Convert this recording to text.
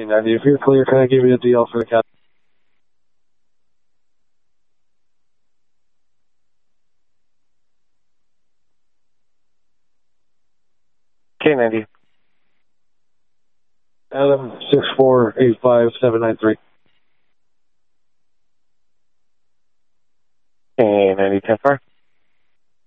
K90, if you're clear, can I give you a deal for the cat? K90. Adam 6485793. K90 10-4.